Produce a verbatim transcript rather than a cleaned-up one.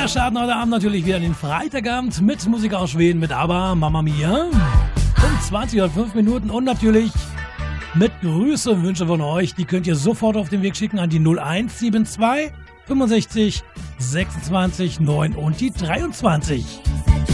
starten heute Abend natürlich wieder den Freitagabend mit Musik aus Schweden mit ABBA, Mamma Mia. Um zwanzig Uhr fünf Minuten und natürlich mit Grüße und Wünsche von euch. Die könnt ihr sofort auf den Weg schicken an die null eins sieben zwei fünfundsechzig sechsundzwanzig neun und die dreiundzwanzig.